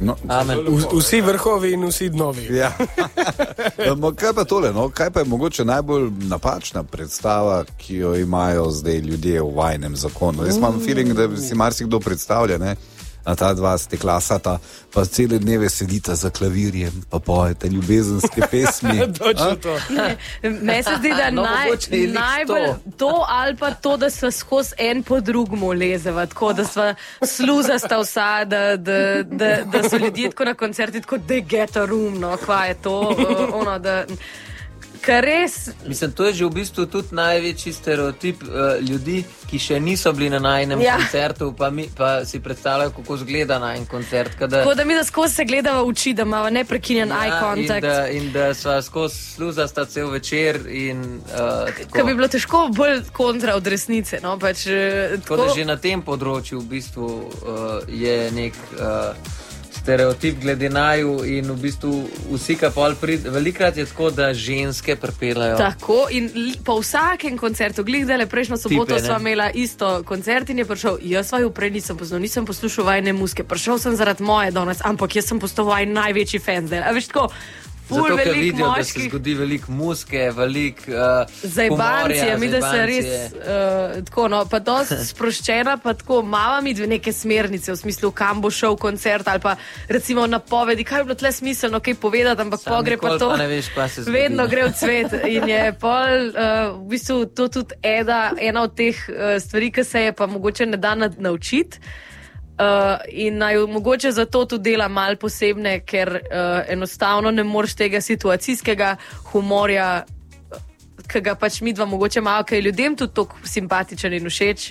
No, vsi vrhovi in vsi dnovi. Ja. Kaj pa tole, no? Kaj pa je mogoče najbolj napačna predstava, ki jo imajo zdaj ljudje v vajnem zakonu? Jaz imam feeling, da si marsikdo predstavlja, ne? Na ta dva steklasata, pa cele dneve sedita za klavirjem, pa pojete ljubezenske pesmi. Točno to. Meni se zdi, da najbolj to ali pa to, da sva skozi en po drugmu lezeva, tako da sva sluzasta vsa, da so ljudje tako na koncerti, tako they get a room, no, kva je to, ono, da... Kar res... Mislim, to je že v bistvu tudi največji stereotip ljudi, ki še niso bili na najnem koncertu, pa si predstavljajo, kako zgleda najnem koncert. Tako da mi da skozi se gledava v oči, da imava neprekinjen eye contact. In da sva skozi sluzasta cel večer in... Ko bi bilo težko bolj kontra od resnice, no, pač... Tako da že na tem področju v bistvu je nek... stereotip glede naju in v bistvu vsi, ki pol pride, velikrat je tako, da ženske pripeljajo. Tako, in po vsakem koncertu, glih dele prejšnjo soboto sva imela isto koncert in je prišel, jaz vaju prej nisem poznal, nisem poslušal vajne muske, prišel sem zaradi moje danes, ampak jaz sem postal vaj največji fan zdaj. A veš tako, zato, ker vidijo, da se zgodi veliko muske, veliko zajbancije, mi da se res tako, no, pa dosti sproščena, pa tako mava mi neke smernice v smislu, kam bo šel koncert ali pa recimo napovedi, kaj bi bilo tle smiselno kaj povedati, ampak pogre pa to, pa ne veš, pa se vedno gre v cvet in je pol, v bistvu to tudi ena od teh stvari, ki se je pa mogoče ne da naučiti. In naj mogoče zato tudi dela malo posebne, ker enostavno ne moreš tega situacijskega humorja, ki ga pač midva mogoče malo, ki je ljudem tudi toliko simpatičen in všeč,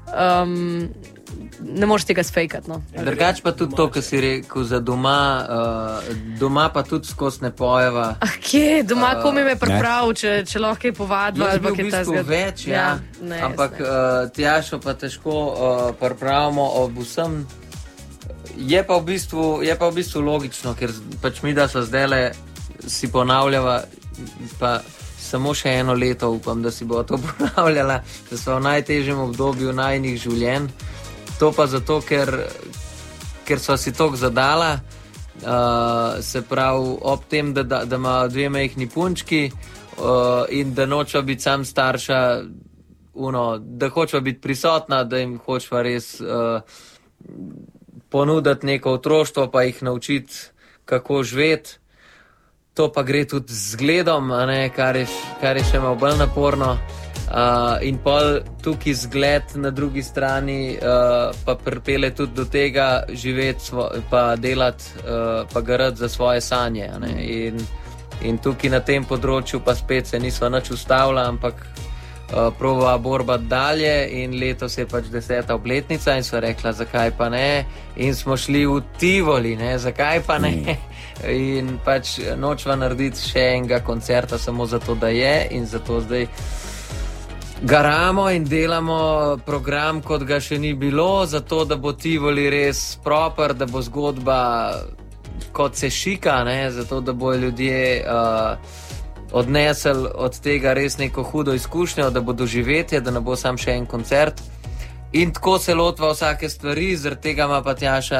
ne moreš tega sfejkati, no. Drugač pa tudi to, kar si rekel za doma, doma pa tudi skozi ne pojeva. Kje? Doma komi me priprav, če lahko je povadba ali pa kaj ta zgled. Jaz bi v bistvu več, ne, ampak Tjašo pa težko pripravimo ob vsem. Je pa v bistvu logično, ker pač mi, da so zdajle si ponavljava, pa samo še eno leto upam, da si bo to ponavljala, da smo v najtežjem obdobju najnih življenj. To pa zato, ker sva si toliko zadala, se pravi ob tem, da ima dve majhni punčki in da nočva biti sam starša, da hočva biti prisotna, da jim hočva res ponuditi neko otroštvo, pa jih naučiti, kako živeti. To pa gre tudi z zgledom, kar je še malo bolj naporno. In pol tukaj zgled na drugi strani pa pripelje tudi do tega živeti, pa delati, pa garati za svoje sanje. In tukaj na tem področju pa spet se nisva nič ustavila, ampak probava borba dalje in letos je pač 10. obletnica in sva rekla, zakaj pa ne, in smo šli v Tivoli, zakaj pa ne. In pač nočva narediti še enega koncerta samo zato, da je, in zato zdaj garamo in delamo program, kot ga še ni bilo, zato da bo Tivoli res proper, da bo zgodba kot se šika, zato da bo ljudje odnesel od tega res neko hudo izkušnjo, da bo doživetje, da ne bo sam še en koncert. In tako se lotva vsake stvari, zaradi tega ima pa Tjaša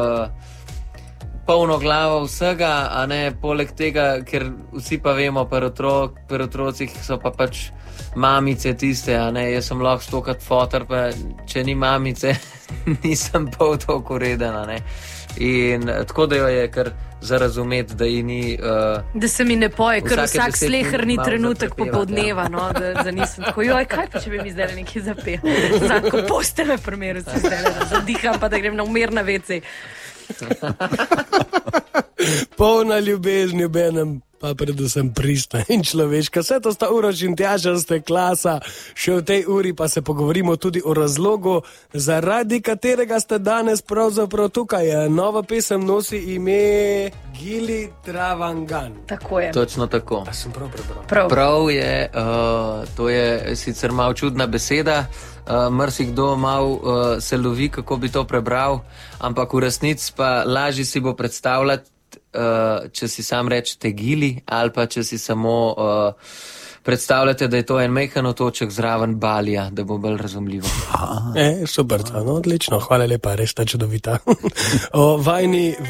polno glavo vsega, a ne poleg tega, ker vsi pa vemo, pri otrocih so pa pač mamice tiste, a ne, jaz sem lahko stokat fotor, pa če ni mamice, nisem pol toliko reden, a ne. In tako da jo je kar za razumeti, da ji ni... da se mi ne poje, ker vsak sleherni trenutek popoldneva, no, da nisem tako, joj, kaj pa če bi mi zdaj nekaj zapel? Ko poste me primeru se zdaj, da zadiham, pa da grem na umirna WC. Polna ljubezni v enem, pa predvsem pristna in človeška. Vse to sta Uroš in Tjaša, ste klasa. Še v tej uri pa se pogovorimo tudi o razlogu, zaradi katerega ste danes pravzaprav tukaj. Nova pesem nosi ime Gili Travangan. Tako je. Točno tako. A sem prav prebral? Prav je, to je sicer malo čudna beseda, marsikdo malo se lovi, kako bi to prebral, ampak v resnici pa lažje si bo predstavljati, če si sam rečete Gili, ali pa če si samo predstavljate, da je to en majhen otoček zraven Balija, da bo bolj razumljivo. Super, no, odlično, hvala lepa, res ta čudovita. Vajni